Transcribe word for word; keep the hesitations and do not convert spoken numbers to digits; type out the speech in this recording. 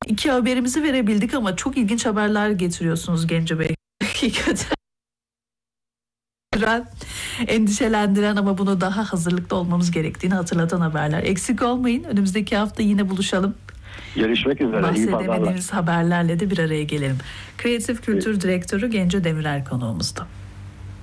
İki haberimizi verebildik ama çok ilginç haberler getiriyorsunuz Genco Bey. Hakikaten endişelendiren ama bunu daha hazırlıklı olmamız gerektiğini hatırlatan haberler. Eksik olmayın. Önümüzdeki hafta yine buluşalım. Görüşmek üzere. Bahsedemediğimiz haberlerle de bir araya gelelim. Kreatif Kültür Direktörü Genco Demirer konuğumuzda.